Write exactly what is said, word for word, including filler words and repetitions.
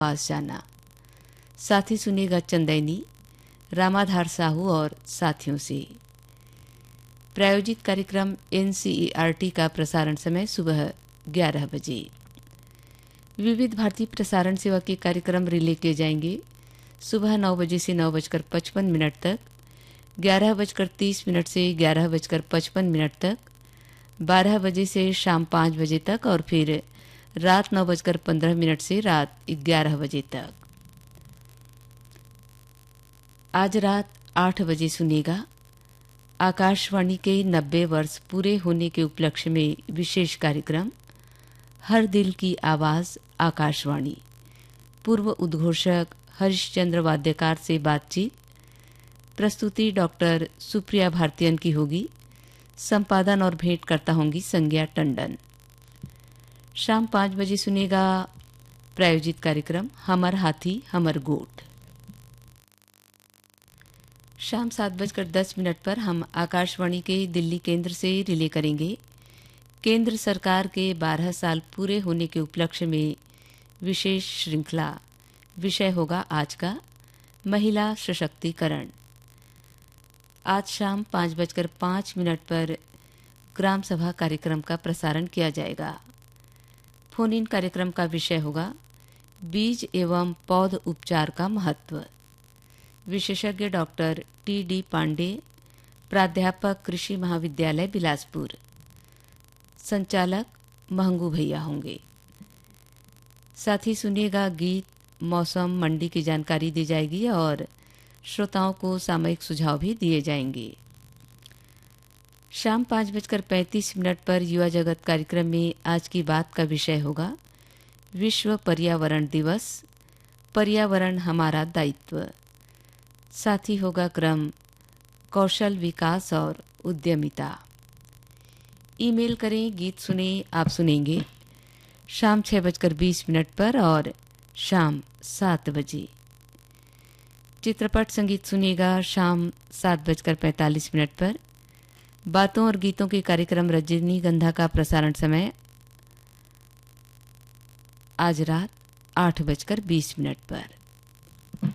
पास जाना। साथ ही सुनिएगा चंदैनी, रामाधार साहू और साथियों से। प्रायोजित कार्यक्रम एनसीईआरटी का प्रसारण समय सुबह ग्यारह बजे। विविध भारतीय प्रसारण सेवा के कार्यक्रम रिले किए जाएंगे सुबह नौ बजे से नौ बजकर पचपन मिनट तक, ग्यारह बजकर तीस मिनट से ग्यारह बजकर पचपन मिनट तक, बारह बजे से शाम पाँच बजे तक और फिर रात नौ बजकर पंद्रह मिनट से रात ग्यारह बजे तक। आज रात आठ बजे सुनिएगा आकाशवाणी के नब्बे वर्ष पूरे होने के उपलक्ष्य में विशेष कार्यक्रम हर दिल की आवाज़ आकाशवाणी। पूर्व उद्घोषक हरिश्चंद्र वाद्यकार से बातचीत। प्रस्तुति डॉक्टर सुप्रिया भारतीयन की होगी। संपादन और भेंट करता होंगी संज्ञा टंडन। शाम पाँच बजे सुनेगा प्रायोजित कार्यक्रम हमर हाथी हमर गोठ। शाम सात बजकर दस मिनट पर हम आकाशवाणी के दिल्ली केंद्र से रिले करेंगे केंद्र सरकार के बारह साल पूरे होने के उपलक्ष्य में विशेष श्रृंखला। विषय होगा आज का महिला सशक्तिकरण। आज शाम पाँच बजकर पाँच मिनट पर ग्राम सभा कार्यक्रम का प्रसारण किया जाएगा। फोन इन कार्यक्रम का विषय होगा बीज एवं पौध उपचार का महत्व। विशेषज्ञ डॉक्टर टी डी पांडे, प्राध्यापक कृषि महाविद्यालय बिलासपुर, संचालक महंगू भैया होंगे। साथ ही सुनिएगा गीत, मौसम, मंडी की जानकारी दी जाएगी और श्रोताओं को सामयिक सुझाव भी दिए जाएंगे। शाम पाँच बजकर पैंतीस मिनट पर युवा जगत कार्यक्रम में आज की बात का विषय होगा विश्व पर्यावरण दिवस, पर्यावरण हमारा दायित्व। साथ ही होगा क्रम कौशल विकास और उद्यमिता। ईमेल करें गीत सुने आप सुनेंगे शाम छः बजकर बीस मिनट पर और शाम सात बजे। चित्रपट संगीत सुनिएगा शाम सात बजकर पैंतालीस मिनट पर। बातों और गीतों के कार्यक्रम रजनीगंधा का प्रसारण समय आज रात आठ बजकर बीस मिनट पर।